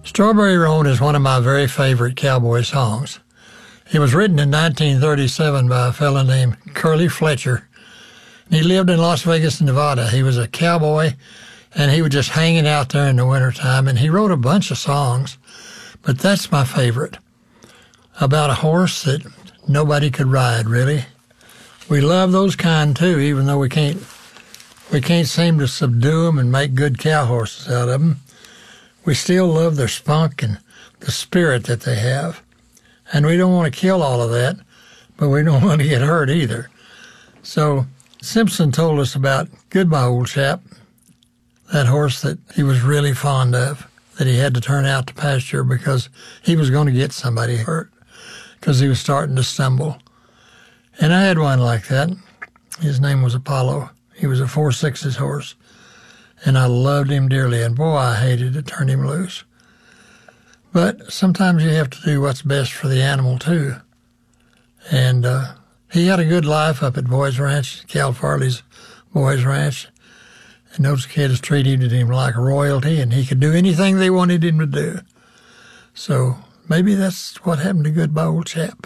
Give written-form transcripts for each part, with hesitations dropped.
Strawberry Roan is one of my very favorite cowboy songs. It was written in 1937 by a fellow named Curly Fletcher. He lived in Las Vegas, Nevada. He was a cowboy, and he was just hanging out there in the wintertime, and he wrote a bunch of songs, but that's my favorite, about a horse that nobody could ride, really. We love those kind, too, even though we can't seem to subdue them and make good cow horses out of them. We still love their spunk and the spirit that they have. And we don't want to kill all of that, but we don't want to get hurt either. So Simpson told us about Goodbye Old Chap, that horse that he was really fond of, that he had to turn out to pasture because he was going to get somebody hurt because he was starting to stumble. And I had one like that. His name was Apollo. He was a 4/6 horse. And I loved him dearly, and boy, I hated to turn him loose. But sometimes you have to do what's best for the animal, too. And he had a good life up at Boys Ranch, Cal Farley's Boys Ranch. And those kids treated him like royalty, and he could do anything they wanted him to do. So maybe that's what happened to Goodbye Old Chap.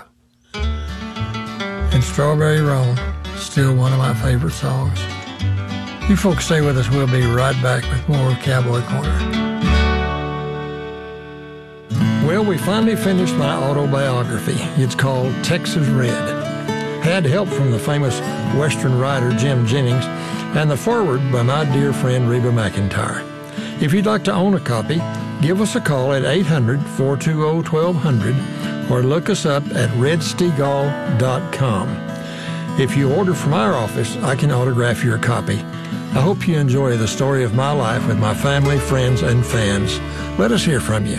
And Strawberry Roan, still one of my favorite songs. You folks stay with us. We'll be right back with more Cowboy Corner. Well, we finally finished my autobiography. It's called Texas Red. Had help from the famous Western writer Jim Jennings and the foreword by my dear friend Reba McEntire. If you'd like to own a copy, give us a call at 800-420-1200 or look us up at redstegall.com. If you order from our office, I can autograph your copy. I hope you enjoy the story of my life with my family, friends, and fans. Let us hear from you.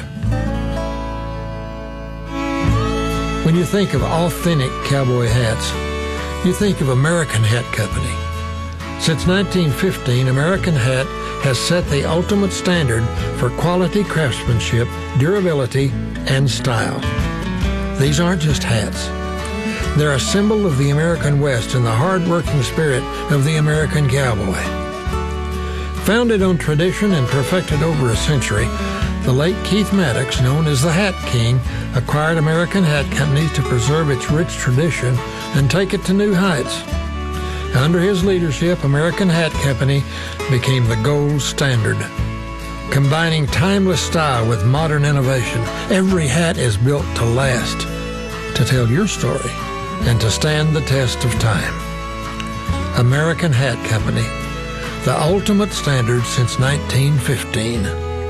When you think of authentic cowboy hats, you think of American Hat Company. Since 1915, American Hat has set the ultimate standard for quality craftsmanship, durability, and style. These aren't just hats. They're a symbol of the American West and the hard-working spirit of the American cowboy. Founded on tradition and perfected over a century, the late Keith Maddox, known as the Hat King, acquired American Hat Company to preserve its rich tradition and take it to new heights. Under his leadership, American Hat Company became the gold standard. Combining timeless style with modern innovation, every hat is built to last, to tell your story, and to stand the test of time. American Hat Company, the ultimate standard since 1915.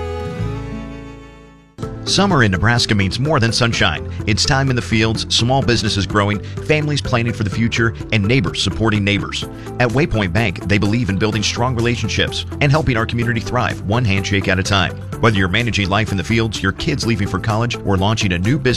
Summer in Nebraska means more than sunshine. It's time in the fields, small businesses growing, families planning for the future, and neighbors supporting neighbors. At Waypoint Bank, they believe in building strong relationships and helping our community thrive one handshake at a time. Whether you're managing life in the fields, your kids leaving for college, or launching a new business,